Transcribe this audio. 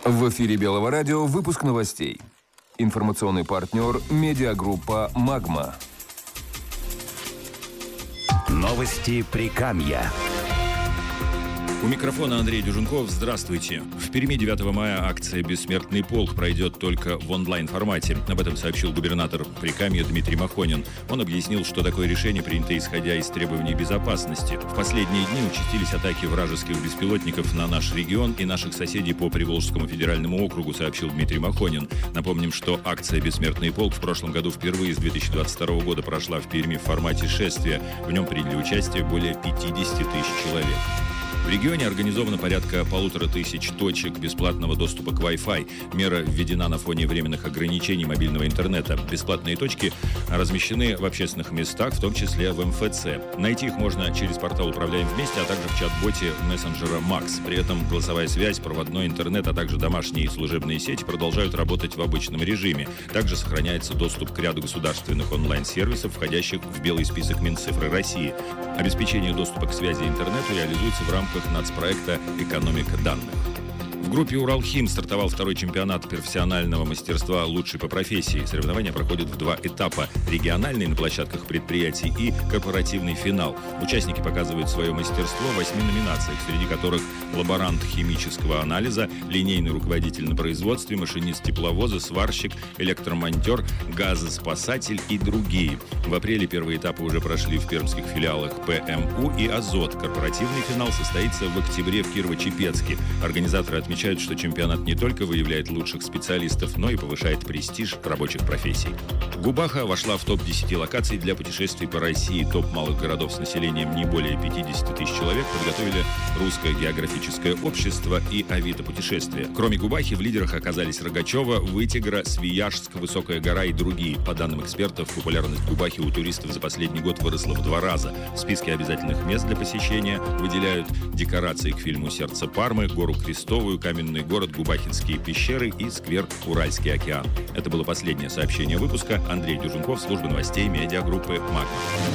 В эфире Белого радио выпуск новостей. Информационный партнер – медиагруппа «Магма». Новости Прикамья. У микрофона Андрей Дюженков. Здравствуйте. В Перми 9 мая акция «Бессмертный полк» пройдет только в онлайн-формате. Об этом сообщил губернатор Прикамья Дмитрий Махонин. Он объяснил, что такое решение принято исходя из требований безопасности. В последние дни участились атаки вражеских беспилотников на наш регион и наших соседей по Приволжскому федеральному округу, сообщил Дмитрий Махонин. Напомним, что акция «Бессмертный полк» в прошлом году впервые с 2022 года прошла в Перми в формате шествия. В нем приняли участие более 50 тысяч человек. В регионе организовано порядка 1500 точек бесплатного доступа к Wi-Fi. Мера введена на фоне временных ограничений мобильного интернета. Бесплатные точки размещены в общественных местах, в том числе в МФЦ. Найти их можно через портал «Управляем вместе», а также в чат-боте мессенджера Max. При этом голосовая связь, проводной интернет, а также домашние и служебные сети продолжают работать в обычном режиме. Также сохраняется доступ к ряду государственных онлайн-сервисов, входящих в белый список Минцифры России. Обеспечение доступа к связи и интернету реализуется в рамках нацпроекта «Экономика данных». В группе «Уралхим» стартовал второй чемпионат профессионального мастерства «Лучший по профессии». Соревнования проходят в два этапа – региональный на площадках предприятий и корпоративный финал. Участники показывают свое мастерство в 8 номинациях, среди которых лаборант химического анализа, линейный руководитель на производстве, машинист тепловоза, сварщик, электромонтер, газоспасатель и другие. В апреле первые этапы уже прошли в пермских филиалах ПМУ и «Азот». Корпоративный финал состоится в октябре в Кирово-Чепецке. Организаторы отмечают, что чемпионат не только выявляет лучших специалистов, но и повышает престиж рабочих профессий. Губаха вошла в топ-10 локаций для путешествий по России. Топ малых городов с населением не более 50 тысяч человек подготовили Русское географическое общество и Авито путешествия. Кроме Губахи в лидерах оказались Рогачева, Вытегра, Свияжск, Высокая гора и другие. По данным экспертов, популярность Губахи у туристов за последний год выросла в 2 раза. В списке обязательных мест для посещения выделяют декорации к фильму «Сердце Пармы», гору Крестовую, каменный город, Губахинские пещеры и сквер Уральский океан. Это было последнее сообщение выпуска. Андрей Дюженков, служба новостей медиагруппы «Магма».